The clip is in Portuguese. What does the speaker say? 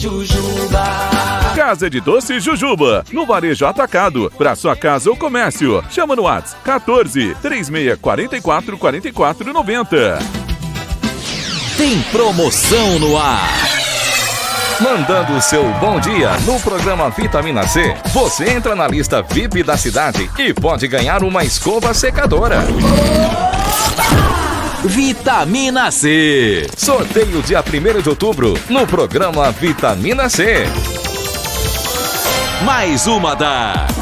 Jujuba. Casa de Doce Jujuba, no Varejo Atacado, para sua casa ou comércio. Chama no WhatsApp 14 3644 4490. Tem promoção no ar. Mandando o seu bom dia no programa Vitamina C, você entra na lista VIP da cidade e pode ganhar uma escova secadora. Vitamina C. Sorteio dia 1º de outubro no programa Vitamina C. Mais uma da